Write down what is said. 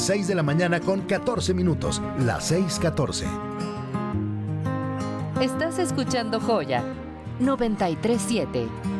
6 de la mañana con 14 minutos, las 6:14. Estás escuchando Joya 93.7.